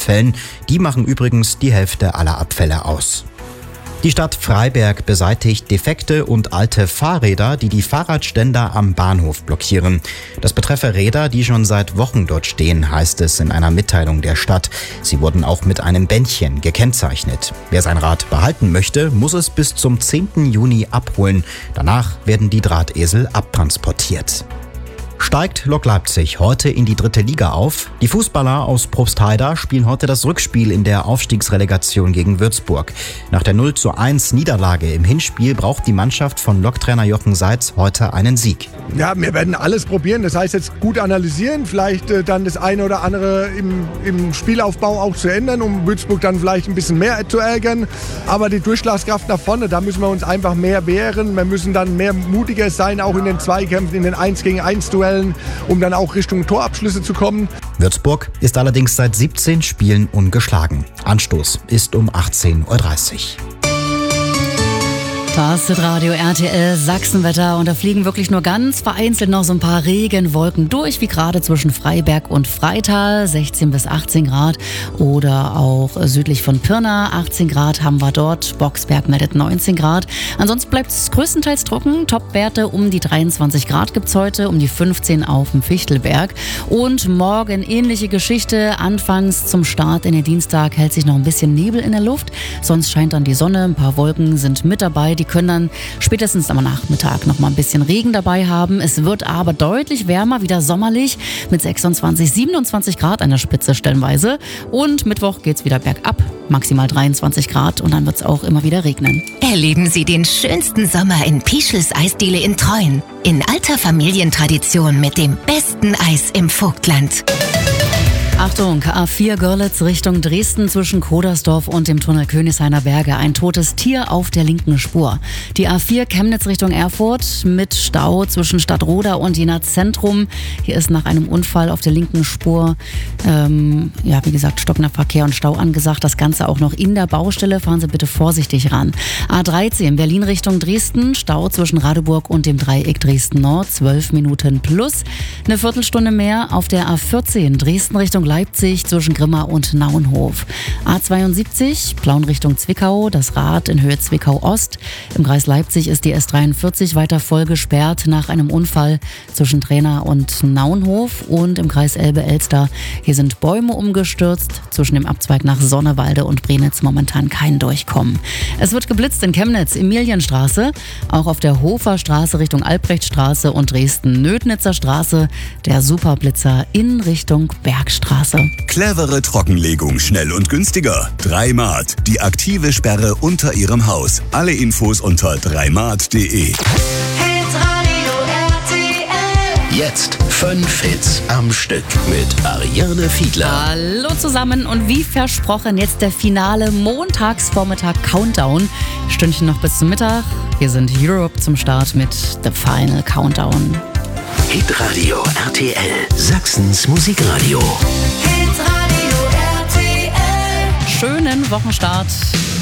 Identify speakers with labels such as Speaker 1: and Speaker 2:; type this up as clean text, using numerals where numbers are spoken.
Speaker 1: Abfällen. Die machen übrigens die Hälfte aller Abfälle aus. Die Stadt Freiberg beseitigt defekte und alte Fahrräder, die die Fahrradständer am Bahnhof blockieren. Das betreffe Räder, die schon seit Wochen dort stehen, heißt es in einer Mitteilung der Stadt. Sie wurden auch mit einem Bändchen gekennzeichnet. Wer sein Rad behalten möchte, muss es bis zum 10. Juni abholen. Danach werden die Drahtesel abtransportiert. Steigt Lok Leipzig heute in die 3. Liga auf? Die Fußballer aus Probstheida spielen heute das Rückspiel in der Aufstiegsrelegation gegen Würzburg. Nach der 0:1 Niederlage im Hinspiel braucht die Mannschaft von Loktrainer Jochen Seitz heute einen Sieg.
Speaker 2: Ja, wir werden alles probieren. Das heißt jetzt gut analysieren, vielleicht dann das eine oder andere im Spielaufbau auch zu ändern, um Würzburg dann vielleicht ein bisschen mehr zu ärgern. Aber die Durchschlagskraft nach vorne, da müssen wir uns einfach mehr wehren. Wir müssen dann mehr mutiger sein, auch in den Zweikämpfen, in den 1-gegen-1-Duellen, um dann auch Richtung Torabschlüsse zu kommen.
Speaker 1: Würzburg ist allerdings seit 17 Spielen ungeschlagen. Anstoß ist um 18:30 Uhr.
Speaker 3: Das ist Radio RTL Sachsenwetter und da fliegen wirklich nur ganz vereinzelt noch so ein paar Regenwolken durch, wie gerade zwischen Freiberg und Freital, 16 bis 18 Grad oder auch südlich von Pirna, 18 Grad haben wir dort, Boxberg meldet 19 Grad. Ansonsten bleibt es größtenteils trocken, Topwerte um die 23 Grad gibt's heute, um die 15 auf dem Fichtelberg und morgen ähnliche Geschichte, anfangs zum Start in den Dienstag hält sich noch ein bisschen Nebel in der Luft, sonst scheint dann die Sonne, ein paar Wolken sind mit dabei, die können dann spätestens am Nachmittag noch mal ein bisschen Regen dabei haben. Es wird aber deutlich wärmer, wieder sommerlich mit 26, 27 Grad an der Spitze stellenweise. Und Mittwoch geht's wieder bergab, maximal 23 Grad und dann wird's auch immer wieder regnen.
Speaker 4: Erleben Sie den schönsten Sommer in Pischels Eisdiele in Treuen. In alter Familientradition mit dem besten Eis im Vogtland.
Speaker 3: Achtung, A4 Görlitz Richtung Dresden zwischen Kodersdorf und dem Tunnel Königshainer Berge. Ein totes Tier auf der linken Spur. Die A4 Chemnitz Richtung Erfurt mit Stau zwischen Stadtroda und Jena Zentrum. Hier ist nach einem Unfall auf der linken Spur, wie gesagt, stockender Verkehr und Stau angesagt. Das Ganze auch noch in der Baustelle. Fahren Sie bitte vorsichtig ran. A13 Berlin Richtung Dresden. Stau zwischen Radeburg und dem Dreieck Dresden Nord. 12 Minuten plus. Eine Viertelstunde mehr auf der A14 Dresden Richtung Leipzig zwischen Grimma und Nauenhof. A72, Plauen Richtung Zwickau, das Rad in Höhe Zwickau-Ost. Im Kreis Leipzig ist die S43 weiter voll gesperrt nach einem Unfall zwischen Trena und Nauenhof. Und im Kreis Elbe-Elster, hier sind Bäume umgestürzt. Zwischen dem Abzweig nach Sonnewalde und Brenitz momentan kein Durchkommen. Es wird geblitzt in Chemnitz, Emilienstraße, auch auf der Hofer Straße Richtung Albrechtstraße und Dresden-Nödnitzer Straße. Der Superblitzer in Richtung Bergstraße.
Speaker 5: Clevere Trockenlegung, schnell und günstiger. 3Mart, die aktive Sperre unter Ihrem Haus. Alle Infos unter 3mart.de.
Speaker 6: Jetzt 5 Hits am Stück mit Ariane Fiedler.
Speaker 3: Hallo zusammen und wie versprochen jetzt der finale Montagsvormittag-Countdown. Stündchen noch bis zum Mittag. Hier sind Europe zum Start mit The Final Countdown.
Speaker 6: Hitradio RTL, Sachsens Musikradio.
Speaker 3: Schönen Wochenstart.